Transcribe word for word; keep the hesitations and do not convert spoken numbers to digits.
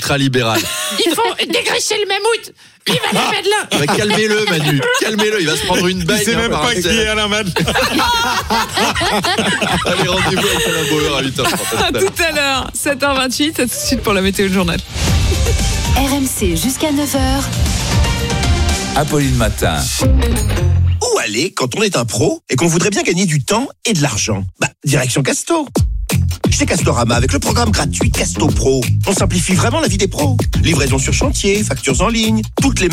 ultra-libéral. Il faut dégraisser le mammouth. Vive Alain Madelin. Bah, calmez-le, Manu. Calmez-le, il va se prendre une bague. Il sait hein, même par pas un qui tel. est Alain Madelin. Allez, rendez-vous avec Alain Bauer à huit heures trente. À tout à l'heure, sept heures vingt-huit, à tout de suite pour la météo du journal. R M C jusqu'à neuf heures. Apolline Matin. Où aller quand on est un pro et qu'on voudrait bien gagner du temps et de l'argent? Bah, direction Casto. Chez Castorama, avec le programme gratuit Casto Pro, on simplifie vraiment la vie des pros. Livraison sur chantier, factures en ligne, toutes les